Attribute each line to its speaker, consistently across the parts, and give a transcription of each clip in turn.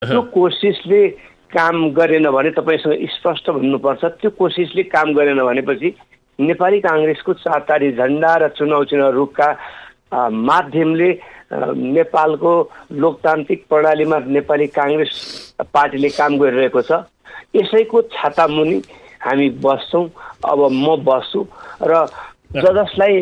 Speaker 1: त्यो कोसिसले काम गरेन भने तपाईसँग स्पष्ट भन्नुपर्छ। त्यो कोसिसले काम गरेन भनेपछि नेपाली काङ्ग्रेसको 4 तारी झण्डा र चुनाव रुखका माध्यमले नेपालको लोकतान्त्रिक प्रणालीमा नेपाली काङ्ग्रेस पार्टीले काम गरिरहेको छ। यसैको छातामुनि हामी बस्छौँ। अब म बस्छु र जसलाई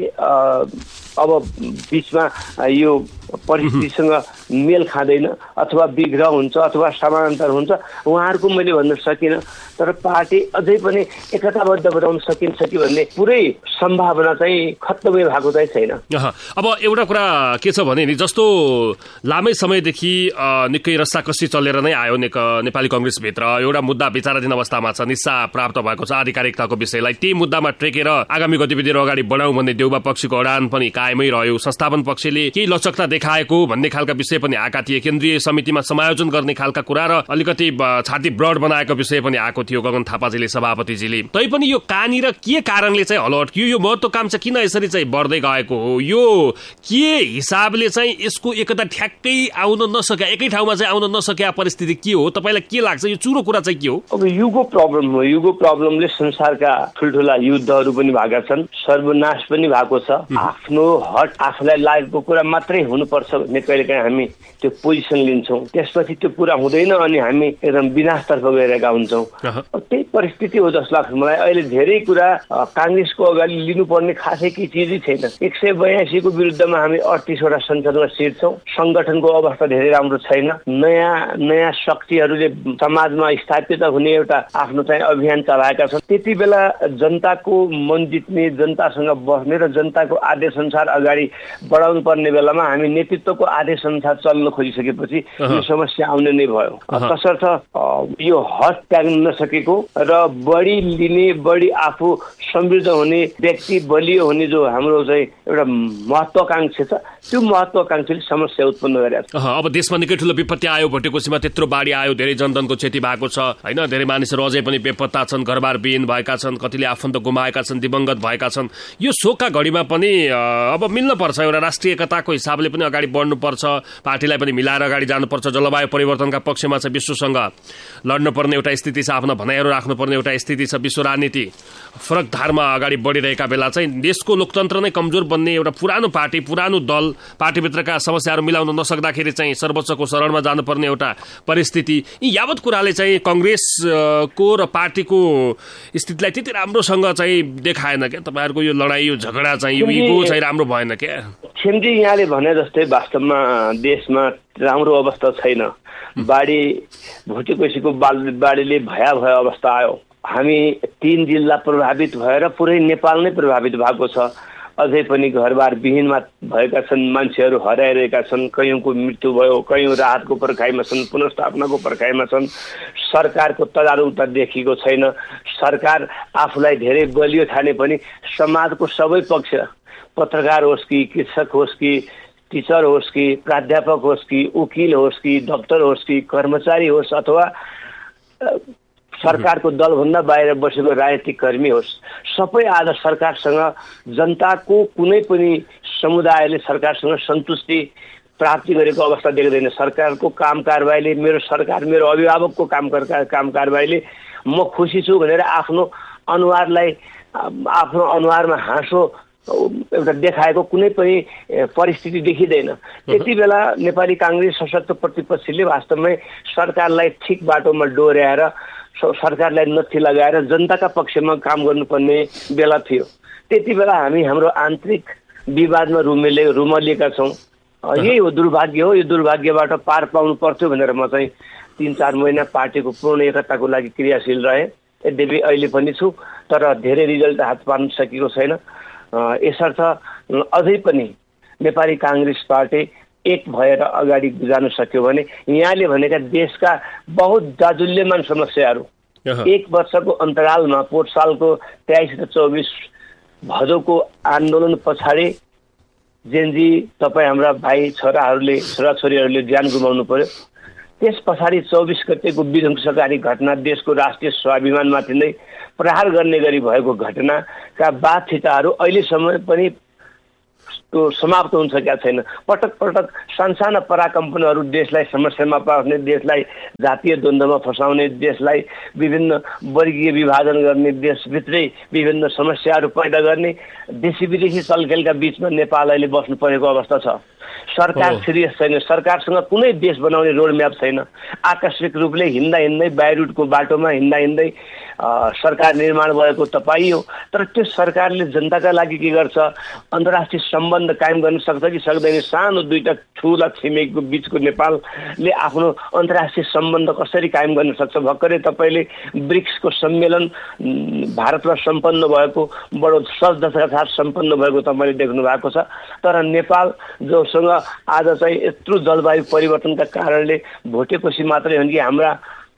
Speaker 1: अब बिचमा यो परिस्थितिसँग मेल खाँदैन अथवा विग्रह हुन्छ अथवा समानान्तर हुन्छ उहाँहरूको मैले भन्न सकिनँ। तर पार्टी अझै पनि एकताबद्ध बनाउन सकिन्छ कि भन्ने पुरै सम्भावना चाहिँ खत्तमै भएको चाहिँ छैन।
Speaker 2: अब एउटा कुरा के छ भने नि जस्तो लामै समयदेखि निकै रस्साकस्सी चलेर नै आयो नेपाली कङ्ग्रेसभित्र एउटा मुद्दा विचाराधीन अवस्थामा छ, निस्सा प्राप्त भएको छ आधिकारिकताको विषयलाई। त्यही मुद्दामा टेकेर आगामी गतिविधिहरू अगाडि बढाउँ भन्ने देउबा पक्षको अडान पनि कायमै रह्यो। संस्थापन पक्षले केही लचकता देखाएको भन्ने खालका विषय पनि आएका थिए। केन्द्रीय समितिमा समायोजन गर्ने खालका कुरा र अलिकति छाती ब्रड बनाएको विषय पनि आएको थियो गगन थापाजीले, सभापतिजीले। तैपनि यो कहाँनिर के कारणले चाहिँ हलो अड्कियो? यो महत्त्वकांक्षा किन यसरी चाहिँ बढ्दै गएको हो? यो के हिसाबले चाहिँ यसको एकता ठ्याक्कै आउन नसक्या, एकै ठाउँमा चाहिँ आउन नसक्या परिस्थिति के हो? तपाईँलाई के लाग्छ? यो चुरो कुरा चाहिँ के हो?
Speaker 1: अब युगको प्रब्लम हो। युगको प्रब्लमले संसारका ठुल्ठुला युद्धहरू पनि भएका छन्, सर्वनाश पनि भएको छ। आफ्नो हट आफूलाई लागेको कुरा मात्रै हुनुपर्छ भन्ने कहिलेकाहीँ हामी त्यो पोजिसन लिन्छौँ। त्यसपछि त्यो पुरा हुँदैन अनि हामी एकदम विनाशतर्फ गइरहेका हुन्छौँ। त्यही परिस्थिति हो जस्तो लाग्छ मलाई। अहिले धेरै कुरा काङ्ग्रेसको अगाडि लिनुपर्ने खासै केही चिजै छैन। 182 को विरुद्धमा हामी 38 वटा संसदमा सिट छौँ। सङ्गठनको अवस्था धेरै राम्रो छैन। नयाँ शक्तिहरूले समाजमा स्थापित हुने एउटा आफ्नो चाहिँ अभियान चलाएका छन्। त्यति बेला जनताको मन जित्ने, जनतासँग बस्ने र जनताको आदेश अनुसार अगाडि बढाउनु पर्ने बेलामा हामी नेतृत्वको आदेश अनुसार चल्न खोजिसकेपछि यो समस्या आउने नै भयो। तसर्थ यो हट त्याग्न नसकेको र बढी लिने, बढी आफू समृद्ध हुने, व्यक्ति बलियो हुने जो हाम्रो चाहिँ एउटा महत्त्वाकांक्षा छ, त्यो महत्त्वाकांक्षाले समस्या उत्पन्न गरेको छ।
Speaker 2: अब देशमा निकै ठुलो विपत्ति आयो, भोटेकोसीमा त्यत्रो बाढी आयो, धेरै जनधनको क्षति भएको छ होइन। धेरै मानिसहरू अझै पनि बेपत्ता छन्, घरबार विहीन भएका छन्, कतिले आफन्त गुमाएका छन्, दिवंगत भएका छन्। यो शोकका घडीमा पनि अब मिल्न पर्छ, एउटा राष्ट्रिय एकताको हिसाबले पनि अगाडि बढ्नुपर्छ, पार्टीलाई पनि मिलाएर अगाडि जानुपर्छ। जलवायु परिवर्तनका पक्षमा चाहिँ विश्वसँग लड्नुपर्ने एउटा स्थिति छ, आफ्नो भनाइहरू राख्नुपर्ने एउटा स्थिति छ। विश्व राजनीति फरक धारमा अगाडि बढिरहेका बेला चाहिँ देशको लोकतन्त्र नै कमजोर बन्ने एउटा पुरानो पार्टी, पुरानो दल, पार्टीभित्रका समस्याहरू मिलाउन नसक्दाखेरि चाहिँ सर्वोच्चको शरणमा जानुपर्ने एउटा परिस्थिति, यी यावत कुराले चाहिँ कङ्ग्रेसको र पार्टीको स्थितिलाई त्यति राम्रोसँग चाहिँ देखाएन क्या। तपाईँहरूको यो लडाइँ, यो झगडा चाहिँ यो इगो चाहिँ राम्रो भएन क्या।
Speaker 1: खेमजी यहाँले भने जस्तै वास्तवमा देशमा राम्रो अवस्था छैन। भोटेकोसीको बाढीले भयावह अवस्था आयो। हामी 3 जिल्ला प्रभावित भएर पुरै नेपाल नै प्रभावित भएको छ। अझै पनि घरबार विहीनमा भएका छन्, मान्छेहरू हराइरहेका छन्, कयौँको मृत्यु भयो, कयौँ राहतको पर्खाइमा छन्, पुनर्स्थापनाको पर्खाइमा छन्। सरकारको तदारुकता देखिएको छैन। सरकार आफूलाई धेरै बलियो ठाने पनि समाजको सबै पक्ष, पत्रकार होस् कि, कृषक होस् कि, टिचर होस् कि, प्राध्यापक होस् कि, वकिल होस् कि, डक्टर होस् कि, कर्मचारी होस् अथवा सरकारको दलभन्दा बाहिर बसेको राजनीतिक कर्मी होस्, सबै आज सरकारसँग, जनताको कुनै पनि समुदायले सरकारसँग सन्तुष्टि प्राप्ति गरेको अवस्था देख्दैन। सरकारको काम कारबाहीले, मेरो सरकार, मेरो अभिभावकको काम कारबाहीले म खुसी छु भनेर आफ्नो अनुहारमा हाँसो एउटा देखाएको कुनै पनि परिस्थिति देखिँदैन। त्यति बेला नेपाली काङ्ग्रेस सशक्त प्रतिपक्षले वास्तवमै सरकारलाई ठिक बाटोमा डोर्याएर, सरकारलाई नत्थी लगाएर जनताका पक्षमा काम गर्नुपर्ने बेला थियो। त्यति बेला हामी हाम्रो आन्तरिक विवादमा रुमलिएका छौँ। यही हो दुर्भाग्य हो। यो दुर्भाग्यबाट पार पाउनु पर्थ्यो भनेर म चाहिँ 3-4 महिना पार्टीको पूर्ण एकताको लागि क्रियाशील रहेँ। यद्यपि अहिले पनि छु, तर धेरै रिजल्ट हात पार्न सकेको छैन। यसर्थ अझै पनि नेपाली काङ्ग्रेस पार्टी एक भएर अगाडि जान सक्यो भने यहाँले भनेका देशका बहुत जाजुल्यमान समस्याहरू 1 वर्षको अन्तरालमा, पोहोर सालको 23 र 24 भदौको आन्दोलन पछाडि जेनजी तपाईँ हाम्रा भाइ छोराछोरीहरूले ज्यान गुमाउनु पर्यो। त्यस पछाडि 24 गतेको विध्वंसकारी घटना, देशको राष्ट्रिय स्वाभिमानमाथि नै प्रहार गर्ने गरी भएको घटनाका बाध्यताहरू अहिलेसम्म पनि त्यो समाप्त हुन सकेका छैन। पटक पटक सानसाना पराकम्पनहरू देशलाई समस्यामा पार्ने, देशलाई जातीय द्वन्द्वमा फसाउने, देशलाई विभिन्न वर्गीय विभाजन गर्ने, देशभित्रै विभिन्न समस्याहरू पैदा गर्ने देशी विदेशी चलखेलका बीचमा नेपाल अहिले बस्नु परेको अवस्था छ। सरकार सिरियस छैन, सरकारसँग कुनै देश बनाउने रोडम्याप छैन। आकस्मिक रूपले हिँड्दै बाहिरको बाटोमा हिँड्दै सरकार निर्माण भएको त पाइयो, तर त्यो सरकारले जनताका लागि के गर्छ? अन्तर्राष्ट्रिय सम्बन्ध कायम गर्न सक्छ कि सक्दैन? सानो दुईटा ठुला छिमेकीको बीचको नेपालले आफ्नो अन्तर्राष्ट्रिय सम्बन्ध कसरी कायम गर्न सक्छ? भर्खरै तपाईँले ब्रिक्सको सम्मेलन भारतमा सम्पन्न भएको, बडो सजधजका साथ सम्पन्न भएको तपाईँले देख्नु भएको छ। तर नेपाल जोसँग आज चाहिँ यत्रो जलवायु परिवर्तनका कारणले भोटेपछि मात्रै हो कि हाम्रा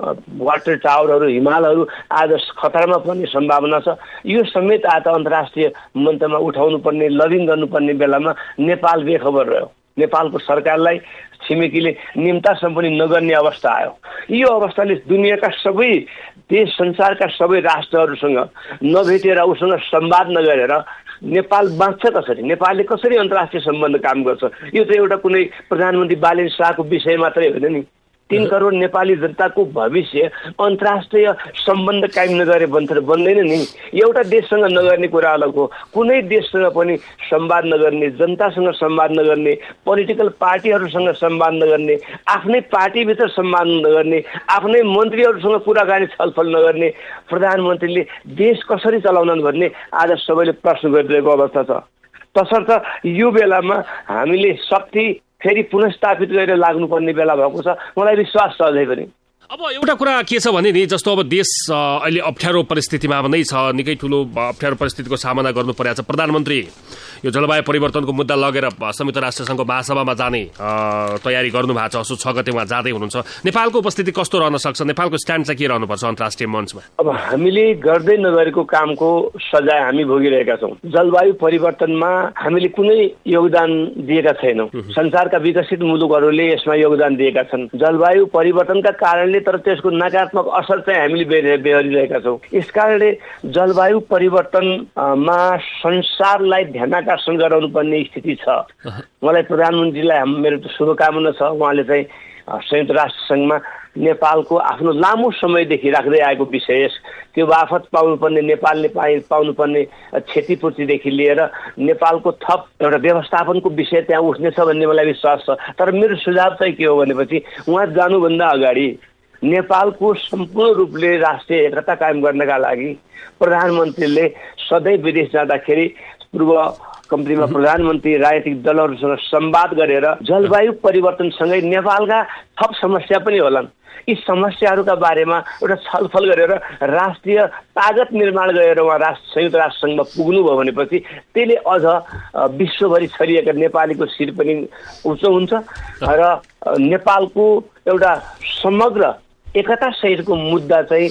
Speaker 1: वाटर टावरहरू, हिमालहरू आज खतरामा पर्ने सम्भावना छ। यो समेत आज अन्तर्राष्ट्रिय मञ्चमा उठाउनु पर्ने, लबिङ गर्नुपर्ने बेलामा नेपाल बेखबर रह्यो। नेपालको सरकारलाई छिमेकीले निम्तासम्म पनि नगर्ने अवस्था आयो। यो अवस्थाले दुनियाँका सबै देश, संसारका सबै राष्ट्रहरूसँग नभेटेर, उसँग संवाद नगरेर नेपाल बाँच्छ कसरी? नेपालले कसरी अन्तर्राष्ट्रिय सम्बन्ध काम गर्छ? यो त एउटा कुनै प्रधानमन्त्री बालेन शाहको विषय मात्रै होइन नि। 3 करोड नेपाली जनताको भविष्य अन्तर्राष्ट्रिय सम्बन्ध कायम नगरे बन्दैन नि। एउटा देशसँग नगर्ने कुरा अलग हो, कुनै देशसँग पनि संवाद नगर्ने, जनतासँग संवाद नगर्ने, पोलिटिकल पार्टीहरूसँग संवाद नगर्ने, आफ्नै पार्टीभित्र संवाद नगर्ने, आफ्नै मन्त्रीहरूसँग कुराकानी छलफल नगर्ने प्रधानमन्त्रीले देश कसरी चलाउनन् भन्ने आज सबैले प्रश्न गरिरहेको अवस्था छ। तसर्थ यो बेलामा हामीले शक्ति फेरि पुनस्थापित गरेर लाग्नुपर्ने बेला भएको छ। मलाई विश्वास छ अझै पनि।
Speaker 2: अब एउटा कुरा के छ भने नि, जस्तो अब देश अहिले अप्ठ्यारो परिस्थितिमा नै छ, निकै ठुलो अप्ठ्यारो परिस्थितिको सामना गर्नु परेको छ। प्रधानमन्त्री यो जलवायु परिवर्तनको मुद्दा लगेर संयुक्त राष्ट्रसङ्घको महासभामा जाने तयारी गर्नु भएको छ। असो 6 गते उहाँ जाँदै हुनुहुन्छ। नेपालको उपस्थिति कस्तो रहन सक्छ? नेपालको स्ट्यान्ड चाहिँ के रहनुपर्छ अन्तर्राष्ट्रिय मञ्चमा?
Speaker 1: अब हामीले गर्दै नगरेको कामको सजाय हामी भोगिरहेका छौँ। जलवायु परिवर्तनमा हामीले कुनै योगदान दिएका छैनौँ। संसारका विकसित मुलुकहरूले यसमा योगदान दिएका छन्। जलवायु परिवर्तनका कारणले, तर त्यसको नकारात्मक असर चाहिँ हामीले बेहोरिरहेका छौँ। यसकारणले जलवायु परिवर्तनमा संसारलाई ध्यानाकर्षण गराउनु पर्ने स्थिति छ। मलाई प्रधानमन्त्रीलाई मेरो शुभकामना छ। उहाँले चाहिँ संयुक्त राष्ट्रसङ्घमा नेपालको आफ्नो लामो समयदेखि राख्दै आएको विषय, त्यो बाफत पाउनुपर्ने, नेपालले पाउनुपर्ने क्षतिपूर्तिदेखि लिएर नेपालको थप एउटा व्यवस्थापनको विषय त्यहाँ उठ्नेछ भन्ने मलाई विश्वास छ। तर मेरो सुझाव चाहिँ के हो भनेपछि, उहाँ जानुभन्दा अगाडि नेपालको सम्पूर्ण रूपले राष्ट्रिय एकता कायम गर्नका लागि प्रधानमन्त्रीले सधैँ विदेश जाँदाखेरि पूर्व कम्तीमा प्रधानमन्त्री राजनीतिक दलहरूसँग संवाद गरेर जलवायु परिवर्तनसँगै नेपालका थप समस्या पनि होलान्, यी समस्याहरूका बारेमा एउटा छलफल गरेर राष्ट्रिय ताकत निर्माण गरेर उहाँ संयुक्त राष्ट्रसङ्घमा पुग्नुभयो भनेपछि त्यसले अझ विश्वभरि छरिएका नेपालीको शिर पनि उच्च हुन्छ र नेपालको एउटा समग्र एकता सहितको मुद्दा चाहिँ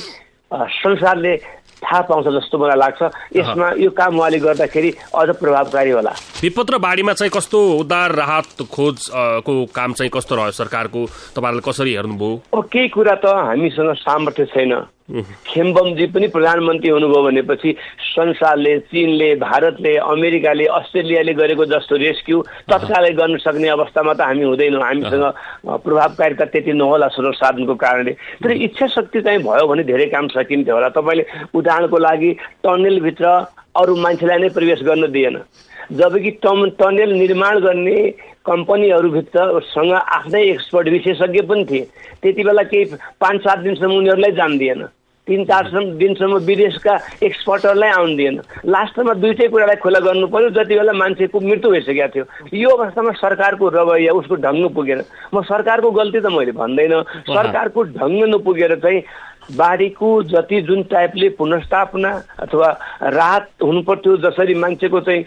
Speaker 1: संसारले थाहा पाउँछ जस्तो मलाई लाग्छ। यसमा यो काम उहाँले गर्दाखेरि अझ प्रभावकारी होला।
Speaker 2: विपद र बाढीमा चाहिँ कस्तो उद्धार राहत खोज को काम चाहिँ कस्तो रह्यो सरकारको? तपाईँहरूले कसरी हेर्नुभयो?
Speaker 1: अब केही कुरा त हामीसँग सामर्थ्य छैन। खेम्बमजी पनि प्रधानमन्त्री हुनुभयो भनेपछि संसारले, चीनले, भारतले, अमेरिकाले, अस्ट्रेलियाले गरेको जस्तो रेस्क्यु तत्कालै गर्न सक्ने अवस्थामा त हामी हुँदैनौँ। हामीसँग प्रभावकारिता त्यति नहोला स्रोत साधनको कारणले। तर इच्छा शक्ति चाहिँ भयो भने धेरै काम सकिन्थ्यो होला। तपाईँले उदाहरणको लागि टनेलभित्र अरू मान्छेलाई नै प्रवेश गर्न दिएन, जबकि टनेल निर्माण गर्ने कम्पनीहरूभित्रसँग आफ्नै एक्सपर्ट विशेषज्ञ पनि थिए। त्यति बेला केही 5-7 दिनसम्म उनीहरूलाई जान दिएन, 3-4 दिनसम्म विदेशका एक्सपर्टहरूलाई आउनु दिएन। लास्टमा दुईटै कुरालाई खुला गर्नु पर्यो, जति बेला मान्छेको मृत्यु भइसकेको थियो। यो अवस्थामा सरकारको रवैया, उसको ढङ्ग पुगेन। म सरकारको गल्ती त मैले भन्दैन, सरकारको ढङ्ग नपुगेर चाहिँ बाढीको जति जुन टाइपले पुनर्स्थापना अथवा राहत हुनुपर्थ्यो, जसरी मान्छेको चाहिँ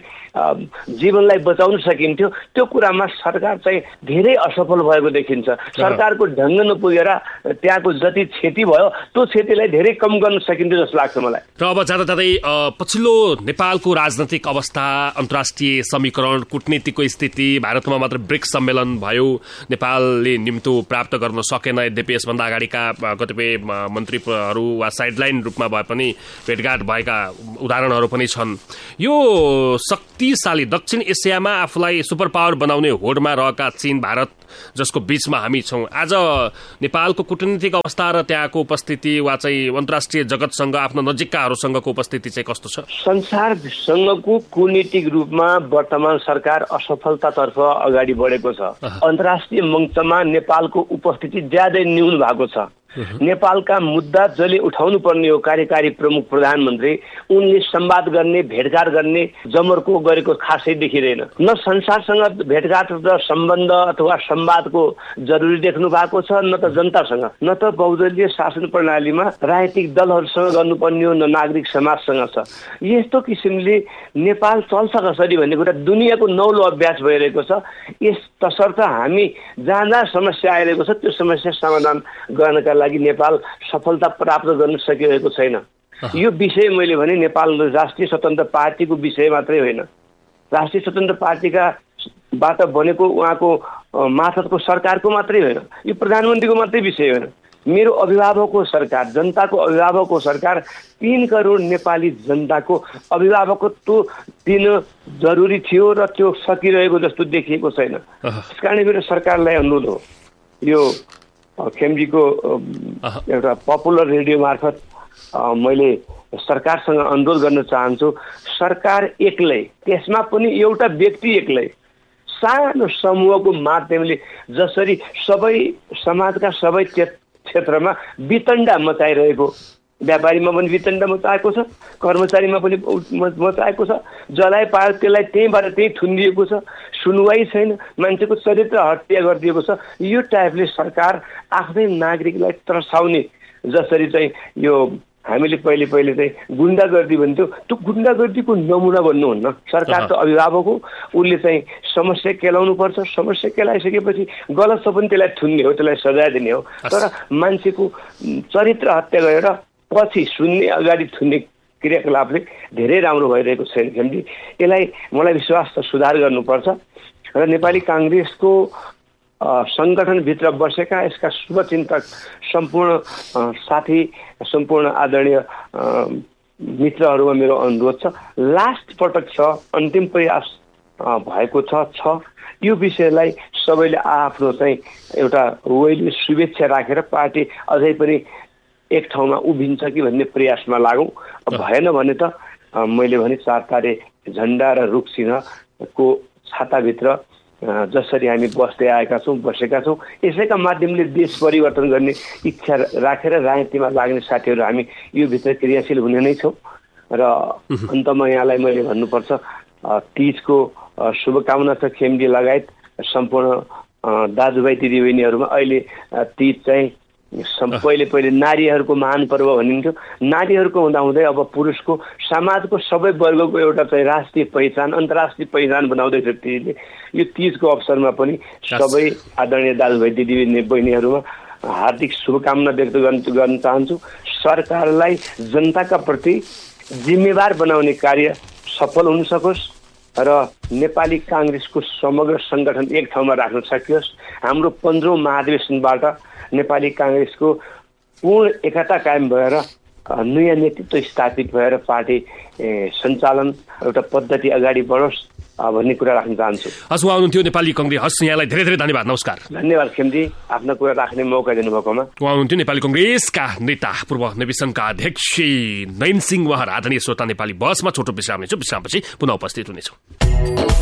Speaker 1: जीवनलाई बचाउन सकिन्थ्यो, त्यो कुरामा सरकार चाहिँ धेरै असफल भएको देखिन्छ। सरकारको ढङ्ग नपुगेर त्यहाँको जति क्षति भयो त्यो क्षतिलाई धेरै कम गर्न सकिन्थ्यो जस्तो लाग्छ मलाई।
Speaker 2: र अब जाँदा जाँदै पछिल्लो नेपालको राजनैतिक अवस्था, अन्तर्राष्ट्रिय समीकरण, कूटनीतिको स्थिति, भारतमा मात्र ब्रिक्स सम्मेलन भयो, नेपालले निम्तो प्राप्त गर्न सकेन। यद्यपि यसभन्दा अगाडिका कतिपय मन्त्रीहरू वा साइडलाइन रूपमा भए पनि भेटघाट भएका उदाहरणहरू पनि छन्। यो शक्ति शक्तिशाली दक्षिण एसियामा आफूलाई सुपर पावर बनाउने होडमा रहेका चीन भारत जसको बीचमा हामी छौँ। आज नेपालको कूटनीतिक अवस्था र त्यहाँको उपस्थिति वा चाहिँ अन्तर्राष्ट्रिय जगतसँग आफ्नो नजिककाहरूसँगको उपस्थिति चाहिँ कस्तो छ?
Speaker 1: संसारसँगको कूटनीतिक रूपमा वर्तमान सरकार असफलतातर्फ अगाडि बढेको छ। अन्तर्राष्ट्रिय मञ्चमा नेपालको उपस्थिति ज्यादै न्यून भएको छ। नेपालका मुद्दा जसले उठाउनु पर्ने हो कार्यकारी प्रमुख प्रधानमन्त्री, उनले संवाद गर्ने भेटघाट गर्ने जमर्को गरेको खासै देखिँदैन। न संसारसँग भेटघाट र सम्बन्ध अथवा संवादको जरुरी देख्नु भएको छ, न त जनतासँग, न त बहुदलीय शासन प्रणालीमा राजनीतिक दलहरूसँग गर्नुपर्ने हो, न नागरिक समाजसँग छ। यस्तो किसिमले नेपाल चल्छ कसरी भन्ने कुरा दुनियाँको नौलो अभ्यास भइरहेको छ। यस तसर्थ हामी जहाँ जहाँ समस्या आइरहेको छ त्यो समस्या समाधान गर्नका लागि नेपाल सफलता प्राप्त गर्न सकिरहेको छैन। यो विषय मैले भने नेपाल राष्ट्रिय स्वतन्त्र पार्टीको विषय मात्रै होइन, राष्ट्रिय स्वतन्त्र पार्टीका बाट बनेको उहाँको मार्फतको सरकारको मात्रै होइन, यो प्रधानमन्त्रीको मात्रै विषय होइन। मेरो अभिभावकको सरकार, जनताको अभिभावकको सरकार 3 करोड नेपाली जनताको अभिभावकत्व दिन जरुरी थियो र त्यो सकिरहेको जस्तो देखिएको छैन। त्यसकारण मेरो सरकारलाई अनुरोध हो, यो खेमजीको एउटा पपुलर रेडियो मार्फत मैले सरकारसँग अनुरोध गर्न चाहन्छु, सरकार एक्लै, त्यसमा पनि एउटा व्यक्ति एक्लै सानो समूहको माध्यमले जसरी सबै समाजका सबै क्षेत्रमा वितण्डा मचाइरहेको, व्यापारीमा पनि वितण्डा मचाएको छ, कर्मचारीमा पनि मचाएको छ, जसलाई पायो त्यसलाई त्यहीँबाट त्यहीँ थुनिएको छ, सुनवाई छैन, मान्छेको चरित्र हत्या गरिदिएको छ। यो टाइपले सरकार आफ्नै नागरिकलाई त्रसाउने, जसरी चाहिँ यो हामीले पहिले चाहिँ गुण्डागर्दी भन्थ्यो, त्यो गुण्डागर्दीको नमुना बन्नुहुन्न। सरकार त अभिभावक हो, उसले चाहिँ समस्या केलाउनु पर्छ, समस्या केलाइसकेपछि गलत छ पनि त्यसलाई थुन्ने हो, त्यसलाई सजाय दिने हो। तर मान्छेको चरित्र हत्या गरेर पछि सुन्ने अगाडि थुन्ने क्रियाकलापले धेरै राम्रो भइरहेको छैन खेमजी। यसलाई मलाई विश्वास त सुधार गर्नुपर्छ र नेपाली काङ्ग्रेसको सङ्गठनभित्र बसेका यसका शुभचिन्तक सम्पूर्ण साथी, सम्पूर्ण आदरणीय मित्रहरूमा मेरो अनुरोध छ, लास्ट पटक छ, अन्तिम प्रयास भएको छ, यो विषयलाई सबैले आफ्नो चाहिँ एउटा वेलविल शुभेच्छा राखेर पार्टी अझै पनि एक ठाउँमा उभिन्छ कि भन्ने प्रयासमा लागौँ। भएन भने त मैले भने 4 तारे झन्डा र रुख सिंहको छाताभित्र जसरी हामी बसेका छौँ यसैका माध्यमले देश परिवर्तन गर्ने इच्छा राखेर राजनीतिमा लाग्ने साथीहरू हामी यो भित्र क्रियाशील हुने नै छौँ। र अन्तमा यहाँलाई मैले भन्नुपर्छ, तीजको शुभकामना छ खेमजी लगायत सम्पूर्ण दाजुभाइ दिदीबहिनीहरूमा। अहिले तीज चाहिँ पहिले नारीहरूको महान पर्व भनिन्थ्यो, नारीहरूको हुँदाहुँदै अब पुरुषको, समाजको सबै वर्गको एउटा चाहिँ राष्ट्रिय पहिचान, अन्तर्राष्ट्रिय पहिचान बनाउँदैछ तीजले। यो तीजको अवसरमा पनि सबै आदरणीय दाजुभाइ दिदीबहिनीहरूमा हार्दिक शुभकामना व्यक्त गर्न चाहन्छु। सरकारलाई जनताका प्रति जिम्मेवार बनाउने कार्य सफल हुन सकोस् र नेपाली काङ्ग्रेसको समग्र सङ्गठन एक ठाउँमा राख्न सकियोस्। हाम्रो 15औं महाधिवेशनबाट नेपाली काङ्ग्रेसको पूर्ण एकता कायम भएर नयाँ नेतृत्व स्थापित भएर पार्टी सञ्चालन एउटा पद्धति अगाडि बढोस् भन्ने कुरा राख्न चाहन्छु।
Speaker 2: हस्, उहाँ हुनुहुन्थ्यो नेपाली काङ्ग्रेस। हस्, यहाँलाई धेरै धेरै धन्यवाद। नमस्कार।
Speaker 1: धन्यवाद खेमजी, आफ्ना कुरा राख्ने मौका दिनुभएकोमा।
Speaker 2: उहाँ हुनुहुन्थ्यो नेपाली काङ्ग्रेसका नेता पूर्व नेविसनका अध्यक्ष नयन सिंह उहाँ। आदरणीय श्रोता, नेपाली बसमा छोटो विश्राम लिन्छौँ, विश्रामपछि पुनः उपस्थित हुनेछौँ।